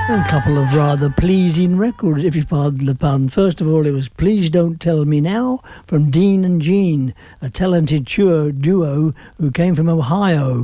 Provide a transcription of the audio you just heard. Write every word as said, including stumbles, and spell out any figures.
A couple of rather pleasing records, if you pardon the pun. First of all, it was Please Don't Tell Me Now from Dean and Jean, a talented duo, duo who came from Ohio.